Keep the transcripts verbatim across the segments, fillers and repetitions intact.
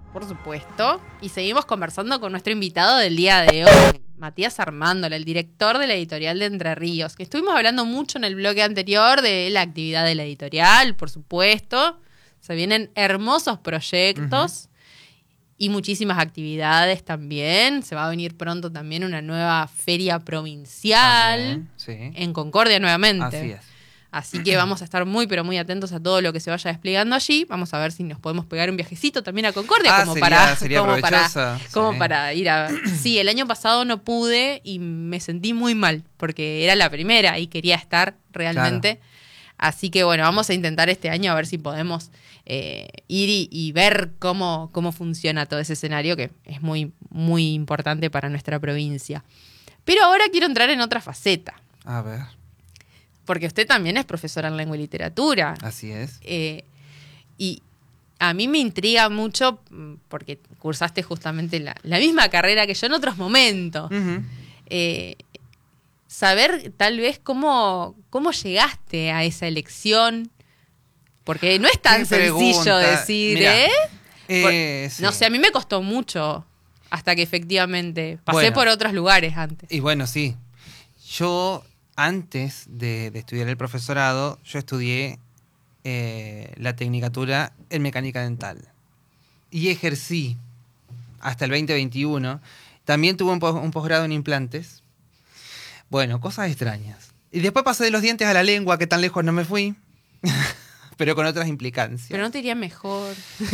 por supuesto. Y seguimos conversando con nuestro invitado del día de hoy, Matías Armándola, el director de la editorial de Entre Ríos, que estuvimos hablando mucho en el bloque anterior de la actividad de la editorial, por supuesto. Se vienen hermosos proyectos. Uh-huh. Y muchísimas actividades también. Se va a venir pronto también una nueva feria provincial. También, sí. En Concordia nuevamente. Así es. Así que vamos a estar muy, pero muy atentos a todo lo que se vaya desplegando allí. Vamos a ver si nos podemos pegar un viajecito también a Concordia. Ah, como sería, para, sería como para, sí. como para ir a... Sí, el año pasado no pude y me sentí muy mal porque era la primera y quería estar realmente. Claro. Así que bueno, vamos a intentar este año a ver si podemos eh, ir y, y ver cómo, cómo funciona todo ese escenario, que es muy, muy importante para nuestra provincia. Pero ahora quiero entrar en otra faceta. A ver. Porque usted también es profesora en lengua y literatura. Así es. Eh, y a mí me intriga mucho, porque cursaste justamente la, la misma carrera que yo en otros momentos. Uh-huh. Eh, saber tal vez cómo, cómo llegaste a esa elección, porque no es tan sencillo decir, Mirá, ¿eh? eh por, sí. No sé, a mí me costó mucho hasta que efectivamente pasé bueno, por otros lugares antes. Y bueno, sí. Yo, antes de, de estudiar el profesorado, yo estudié eh, la tecnicatura en mecánica dental. Y ejercí hasta el veinte veintiuno. También tuve un, un posgrado en implantes. Bueno, cosas extrañas. Y después pasé de los dientes a la lengua, que tan lejos no me fui, pero con otras implicancias. ¿Pero no te iría mejor?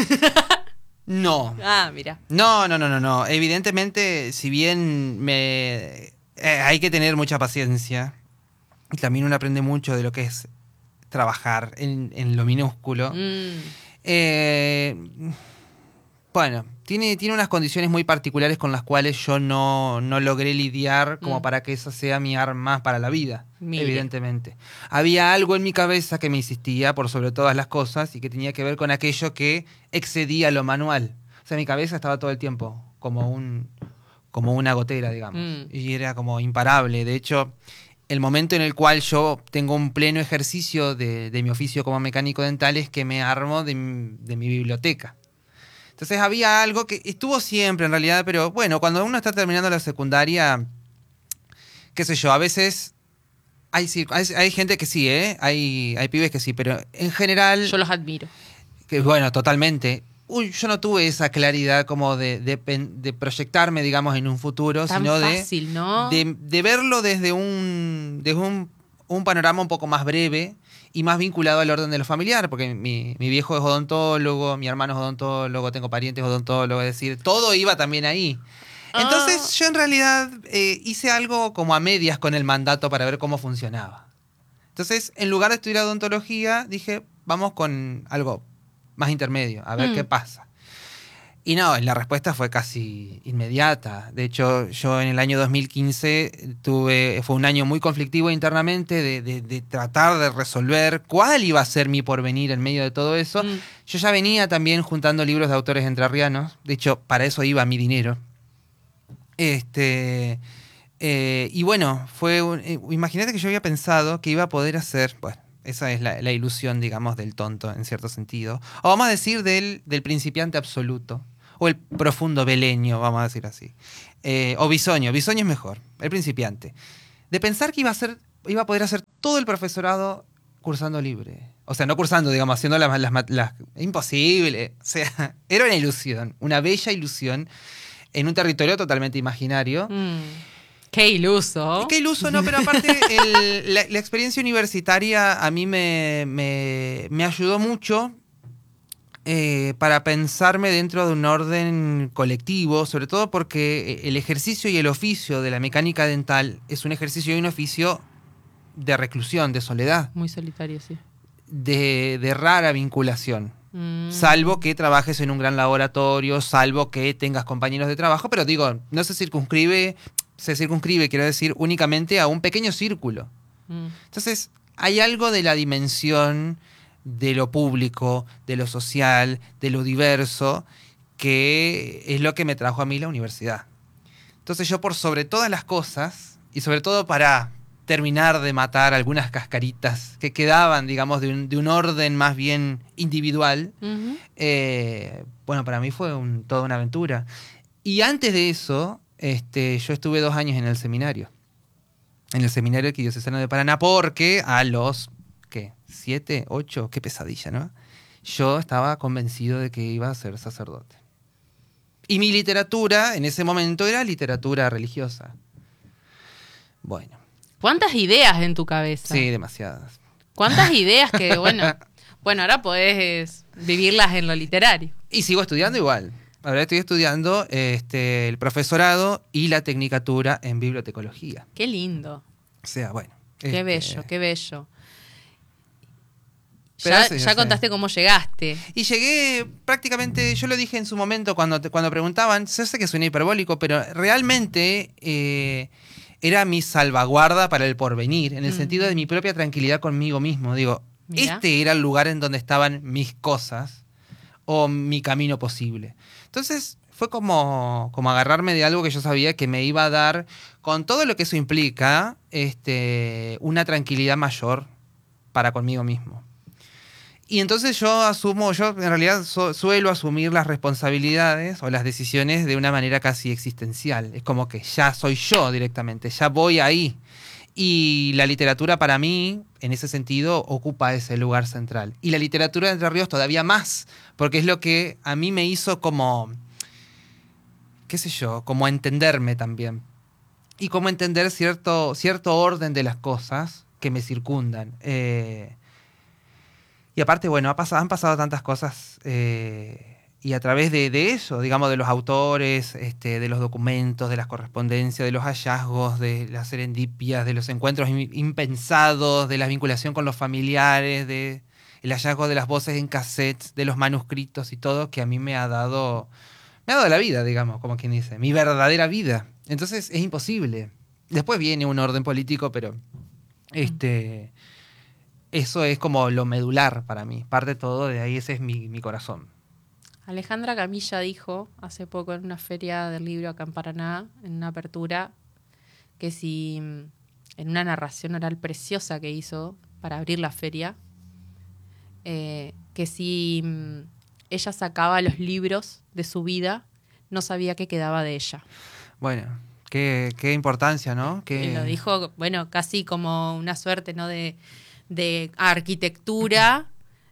No. Ah, mira. No, no, no, no, no. Evidentemente, si bien me eh, hay que tener mucha paciencia, y también uno aprende mucho de lo que es trabajar en, en lo minúsculo. Mm. Eh, bueno, tiene, tiene unas condiciones muy particulares con las cuales yo no, no logré lidiar como mm. para que esa sea mi arma para la vida, Mire. evidentemente. Había algo en mi cabeza que me insistía por sobre todas las cosas y que tenía que ver con aquello que excedía lo manual. O sea, mi cabeza estaba todo el tiempo como, un, como una gotera, digamos. Mm. Y era como imparable. De hecho, el momento en el cual yo tengo un pleno ejercicio de, de mi oficio como mecánico dental es que me armo de, de mi biblioteca. Entonces había algo que estuvo siempre en realidad, pero bueno, cuando uno está terminando la secundaria, qué sé yo, a veces hay, hay, hay gente que sí, ¿eh? Hay, hay pibes que sí, pero en general... Yo los admiro. Que, bueno, totalmente. Uy, yo no tuve esa claridad como de, de, de proyectarme, digamos, en un futuro, Tan sino fácil, de, ¿no? de, de verlo desde un, desde un, un panorama un poco más breve y más vinculado al orden de lo familiar, porque mi, mi viejo es odontólogo, mi hermano es odontólogo, tengo parientes odontólogos, es decir, todo iba también ahí. Entonces ah. yo en realidad eh, hice algo como a medias con el mandato para ver cómo funcionaba. Entonces, en lugar de estudiar odontología, dije, vamos con algo más intermedio, a ver mm. qué pasa. Y no, la respuesta fue casi inmediata. De hecho, yo en el año dos mil quince tuve, fue un año muy conflictivo internamente de, de, de tratar de resolver cuál iba a ser mi porvenir en medio de todo eso. Mm. Yo ya venía también juntando libros de autores entrerrianos. De hecho, para eso iba mi dinero. Este, eh, y bueno, fue un, eh, imagínate que yo había pensado que iba a poder hacer... Bueno, esa es la, la ilusión, digamos, del tonto, en cierto sentido. O vamos a decir del, del principiante absoluto. O el profundo beleño, vamos a decir así. Eh, o bisoño. Bisoño es mejor. El principiante. De pensar que iba a, ser, iba a poder hacer todo el profesorado cursando libre. O sea, no cursando, digamos, haciendo las... las, las, las imposible. O sea, era una ilusión. Una bella ilusión en un territorio totalmente imaginario. Mm. Qué iluso. Qué iluso, no, pero aparte el, la, la experiencia universitaria a mí me, me, me ayudó mucho eh, para pensarme dentro de un orden colectivo, sobre todo porque el ejercicio y el oficio de la mecánica dental es un ejercicio y un oficio de reclusión, de soledad. Muy solitario, sí. De, de rara vinculación. Mm. Salvo que trabajes en un gran laboratorio, salvo que tengas compañeros de trabajo, pero digo, no se circunscribe... se circunscribe, quiero decir, únicamente a un pequeño círculo. Mm. Entonces, hay algo de la dimensión de lo público, de lo social, de lo diverso, que es lo que me trajo a mí la universidad. Entonces yo, por sobre todas las cosas, y sobre todo para terminar de matar algunas cascaritas que quedaban, digamos, de un, de un orden más bien individual, uh-huh. eh, bueno, para mí fue un, toda una aventura. Y antes de eso, este, yo estuve dos años en el seminario, en el seminario arquidiocesano de Paraná, porque a los, ¿qué? ¿Siete? ¿Ocho? Qué pesadilla, ¿no? Yo estaba convencido de que iba a ser sacerdote. Y mi literatura, en ese momento, era literatura religiosa. Bueno. ¿Cuántas ideas en tu cabeza? Sí, demasiadas. ¿Cuántas ideas que, bueno, bueno, ahora podés vivirlas en lo literario? Y sigo estudiando igual. Ahora estoy estudiando este, el profesorado y la tecnicatura en bibliotecología. Qué lindo. O sea, bueno. Qué este... bello, qué bello. Pero ya eso, ya contaste cómo llegaste. Y llegué prácticamente, yo lo dije en su momento cuando, te, cuando preguntaban, yo sé que suena hiperbólico, pero realmente eh, era mi salvaguarda para el porvenir, en el mm. sentido de mi propia tranquilidad conmigo mismo. Digo, Mira. Este era el lugar en donde estaban mis cosas o mi camino posible. Entonces fue como, como agarrarme de algo que yo sabía que me iba a dar, con todo lo que eso implica, este, una tranquilidad mayor para conmigo mismo. Y entonces yo asumo, yo en realidad su, suelo asumir las responsabilidades o las decisiones de una manera casi existencial. Es como que ya soy yo directamente, ya voy ahí. Y la literatura para mí, en ese sentido, ocupa ese lugar central. Y la literatura de Entre Ríos todavía más, porque es lo que a mí me hizo como, qué sé yo, como entenderme también. Y como entender cierto, cierto orden de las cosas que me circundan. Eh, Y aparte, bueno, ha pasado, han pasado tantas cosas eh, y a través de, de eso, digamos, de los autores, este, de los documentos, de las correspondencias, de los hallazgos, de las serendipias, de los encuentros impensados, de la vinculación con los familiares, de el hallazgo de las voces en cassettes, de los manuscritos y todo, que a mí me ha dado, me ha dado la vida, digamos, como quien dice, mi verdadera vida. Entonces es imposible. Después viene un orden político, pero este... eso es como lo medular para mí. Parte todo de ahí, ese es mi, mi corazón. Alejandra Camilla dijo hace poco en una feria del libro acá en Paraná, en una apertura, que si en una narración oral preciosa que hizo para abrir la feria, eh, que si ella sacaba los libros de su vida, no sabía qué quedaba de ella. Bueno, qué, qué importancia, ¿no? Qué... Y lo dijo, bueno, casi como una suerte, ¿no? de... de arquitectura,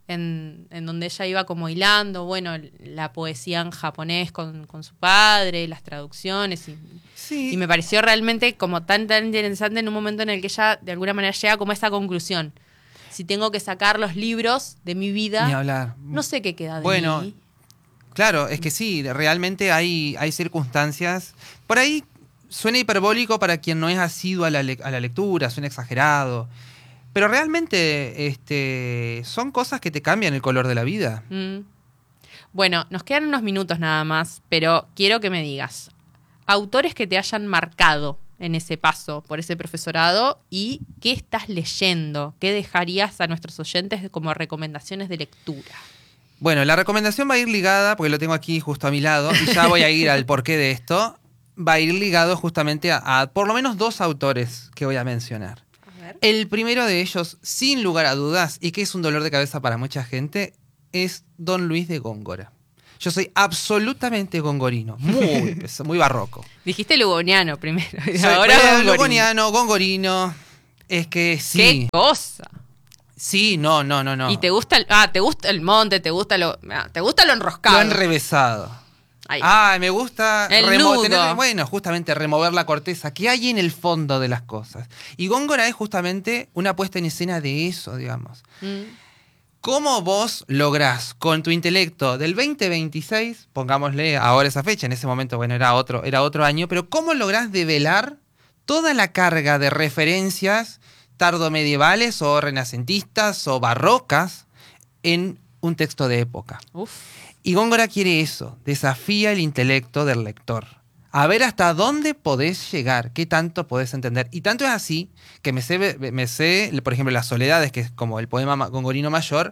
en, en donde ella iba como hilando, bueno, la poesía en japonés con, con su padre, las traducciones, y, sí. y me pareció realmente como tan, tan interesante en un momento en el que ella de alguna manera llega como a esa conclusión. Si tengo que sacar los libros de mi vida, Ni hablar. no sé qué queda de bueno, mí. Claro, es que sí, realmente hay, hay circunstancias, por ahí suena hiperbólico para quien no es asiduo a la, le- a la lectura, suena exagerado. Pero realmente este, son cosas que te cambian el color de la vida. Mm. Bueno, nos quedan unos minutos nada más, pero quiero que me digas, autores que te hayan marcado en ese paso por ese profesorado y qué estás leyendo, qué dejarías a nuestros oyentes como recomendaciones de lectura. Bueno, la recomendación va a ir ligada, porque lo tengo aquí justo a mi lado, y ya voy a ir al porqué de esto, va a ir ligado justamente a, a por lo menos dos autores que voy a mencionar. El primero de ellos, sin lugar a dudas, y que es un dolor de cabeza para mucha gente, es Don Luis de Góngora. Yo soy absolutamente gongorino, muy, muy barroco. Dijiste lugoniano primero. Y soy ahora gongorino. Lugoniano, gongorino. Es que sí. ¡Qué cosa! Sí, no, no, no, no. Y te gusta el, ah, te gusta el monte, te gusta lo, te gusta lo enroscado. Lo enrevesado. Ay, ah, me gusta el remo- nudo. tener, bueno, justamente remover la corteza. ¿Qué hay en el fondo de las cosas? Y Góngora es justamente una puesta en escena de eso, digamos. Mm. ¿Cómo vos lográs con tu intelecto del veinte veintiséis, pongámosle ahora esa fecha, en ese momento, bueno, era otro, era otro año, pero cómo lográs develar toda la carga de referencias tardomedievales o renacentistas o barrocas en un texto de época? Uf. Y Góngora quiere eso, desafía el intelecto del lector. A ver hasta dónde podés llegar, qué tanto podés entender. Y tanto es así que me sé, me sé, por ejemplo, Las Soledades, que es como el poema gongorino mayor,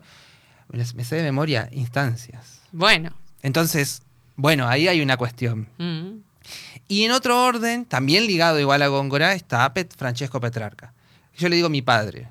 me sé de memoria instancias. Bueno. Entonces, bueno, ahí hay una cuestión. Mm. Y en otro orden, también ligado igual a Góngora, está Pet- Francesco Petrarca. yo le digo mi padre.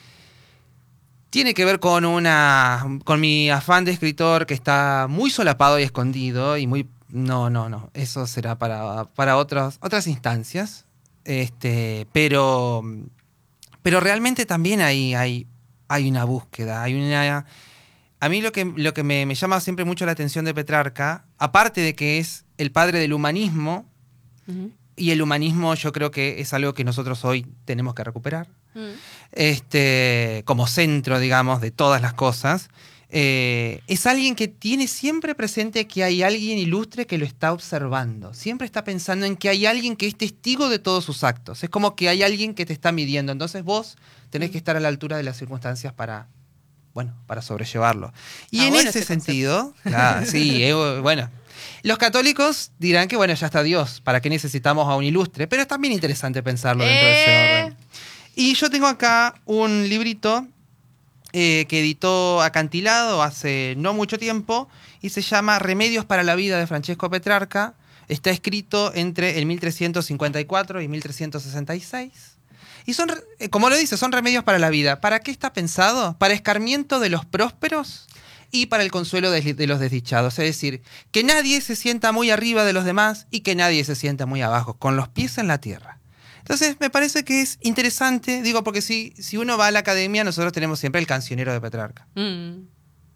Tiene que ver con una con mi afán de escritor que está muy solapado y escondido y muy no no no eso será para para otras otras instancias, este pero pero realmente también hay hay hay una búsqueda, hay una a mí lo que lo que me, me llama siempre mucho la atención de Petrarca, aparte de que es el padre del humanismo, uh-huh. y el humanismo yo creo que es algo que nosotros hoy tenemos que recuperar. Mm. Este, como centro, digamos, de todas las cosas, eh, es alguien que tiene siempre presente que hay alguien ilustre que lo está observando. Siempre está pensando en que hay alguien que es testigo de todos sus actos. Es como que hay alguien que te está midiendo. Entonces vos tenés mm. que estar a la altura de las circunstancias para, bueno, para sobrellevarlo. Y ah, en bueno, ese, ese sentido, claro, sí, eh, bueno... Los católicos dirán que, bueno, ya está Dios, ¿para qué necesitamos a un ilustre? Pero es también interesante pensarlo dentro eh... de ese orden. Y yo tengo acá un librito eh, que editó Acantilado hace no mucho tiempo y se llama Remedios para la vida de Francesco Petrarca. Está escrito entre el mil trescientos cincuenta y cuatro y mil trescientos sesenta y seis. Y son, como lo dice, son remedios para la vida. ¿Para qué está pensado? Para escarmiento de los prósperos y para el consuelo de, de los desdichados. Es decir, que nadie se sienta muy arriba de los demás y que nadie se sienta muy abajo, con los pies en la tierra. Entonces, me parece que es interesante, digo, porque si, si uno va a la academia, nosotros tenemos siempre el cancionero de Petrarca. Mm.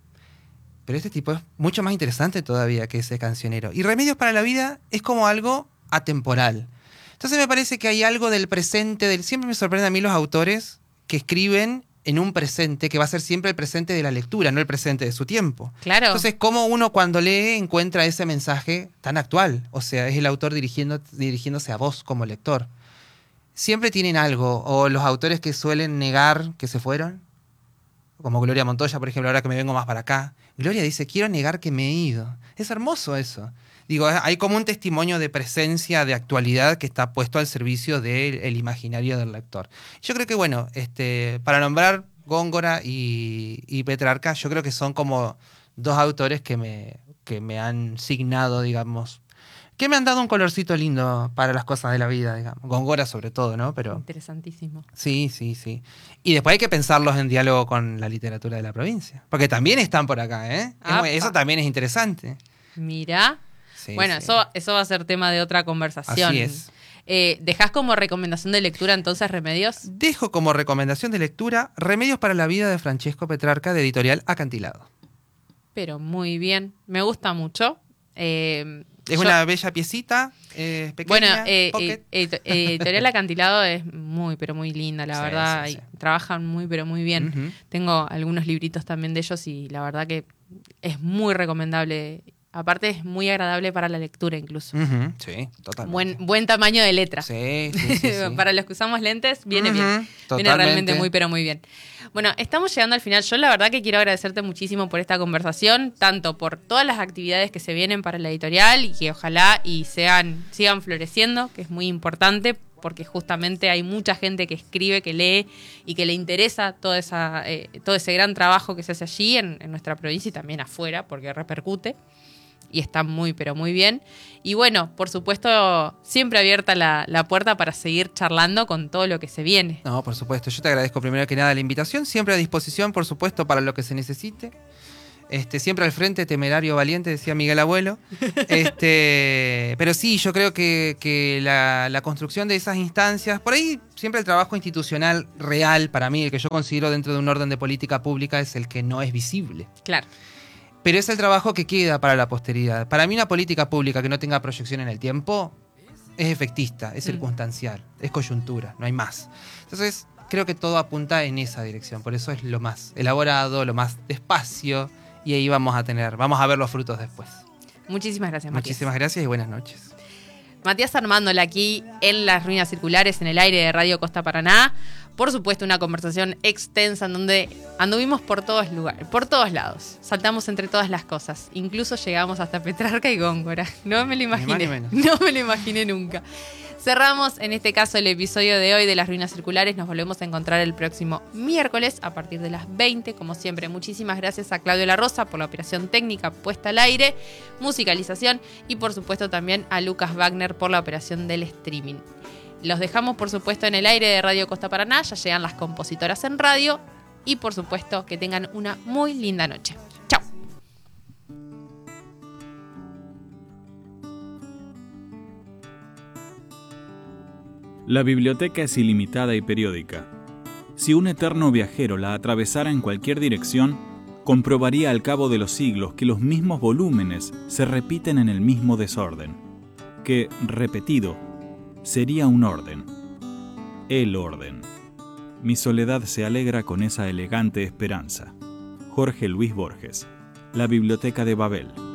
Pero este tipo es mucho más interesante todavía que ese cancionero. Y Remedios para la vida es como algo atemporal. Entonces, me parece que hay algo del presente, del siempre me sorprende a mí los autores que escriben en un presente, que va a ser siempre el presente de la lectura, no el presente de su tiempo. Claro. Entonces, cómo uno cuando lee encuentra ese mensaje tan actual. O sea, es el autor dirigiendo, dirigiéndose a vos como lector. Siempre tienen algo, o los autores que suelen negar que se fueron, como Gloria Montoya, por ejemplo, ahora que me vengo más para acá. Gloria dice, quiero negar que me he ido. Es hermoso eso. Digo, hay como un testimonio de presencia, de actualidad que está puesto al servicio del el imaginario del lector. Yo creo que, bueno, este, para nombrar Góngora y, y Petrarca, yo creo que son como dos autores que me, que me han signado, digamos, que me han dado un colorcito lindo para las cosas de la vida, digamos. Góngora sobre todo, ¿no? Pero interesantísimo. Sí, sí, sí. Y después hay que pensarlos en diálogo con la literatura de la provincia. Porque también están por acá, ¿eh? Muy, eso también es interesante. Mira. Sí, bueno, sí. Eso, eso va a ser tema de otra conversación. Así es. Eh, ¿Dejás como recomendación de lectura entonces Remedios? Dejo como recomendación de lectura Remedios para la vida de Francesco Petrarca, de editorial Acantilado. Pero muy bien. Me gusta mucho. Eh... Es Yo, una bella piecita, eh, pequeña, bueno, eh, eh, eh, Editorial Acantilado es muy, pero muy linda, la sí, verdad. Sí, sí. Trabajan muy, pero muy bien. Uh-huh. Tengo algunos libritos también de ellos y la verdad que es muy recomendable. Aparte es muy agradable para la lectura incluso. Uh-huh. Sí, totalmente. Buen, buen tamaño de letra. Sí, sí, sí, sí. Para los que usamos lentes, viene uh-huh. bien. Totalmente. Viene realmente muy, pero muy bien. Bueno, estamos llegando al final. Yo la verdad que quiero agradecerte muchísimo por esta conversación, tanto por todas las actividades que se vienen para la editorial y que ojalá y sean, sigan floreciendo, que es muy importante, porque justamente hay mucha gente que escribe, que lee y que le interesa toda esa, eh, todo ese gran trabajo que se hace allí en, en nuestra provincia y también afuera, porque repercute. Y está muy, pero muy bien. Y bueno, por supuesto, siempre abierta la, la puerta para seguir charlando con todo lo que se viene. No, por supuesto. Yo te agradezco primero que nada la invitación. Siempre a disposición, por supuesto, para lo que se necesite. Este, siempre al frente, temerario, valiente, decía Miguel Abuelo. Este, pero sí, yo creo que, que la, la construcción de esas instancias, por ahí siempre el trabajo institucional real, para mí, el que yo considero dentro de un orden de política pública, es el que no es visible. Claro. Pero es el trabajo que queda para la posteridad. Para mí una política pública que no tenga proyección en el tiempo es efectista, es mm. circunstancial, es coyuntura, no hay más. Entonces creo que todo apunta en esa dirección. Por eso es lo más elaborado, lo más despacio y ahí vamos a tener, vamos a ver los frutos después. Muchísimas gracias, Matías. Muchísimas gracias y buenas noches. Matías Armándola aquí en Las Ruinas Circulares, en el aire de Radio Costa Paraná. Por supuesto, una conversación extensa en donde anduvimos por todos lugares, por todos lados. Saltamos entre todas las cosas. Incluso llegamos hasta Petrarca y Góngora. No me lo imaginé. No me lo imaginé nunca. Cerramos en este caso el episodio de hoy de Las Ruinas Circulares. Nos volvemos a encontrar el próximo miércoles a partir de las veinte. Como siempre, muchísimas gracias a Claudio La Rosa por la operación técnica puesta al aire, musicalización y por supuesto también a Lucas Wagner por la operación del streaming. Los dejamos, por supuesto, en el aire de Radio Costa Paraná. Ya llegan las compositoras en radio. Y, por supuesto, que tengan una muy linda noche. Chao. La biblioteca es ilimitada y periódica. Si un eterno viajero la atravesara en cualquier dirección, comprobaría al cabo de los siglos que los mismos volúmenes se repiten en el mismo desorden, que, repetido, sería un orden. El orden. Mi soledad se alegra con esa elegante esperanza. Jorge Luis Borges. La Biblioteca de Babel.